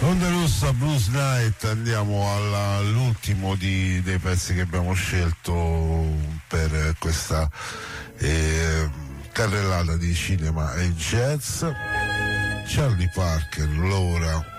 Onda Rossa Blues Night, andiamo all'ultimo dei pezzi che abbiamo scelto per questa carrellata di cinema e jazz. Charlie Parker, Laura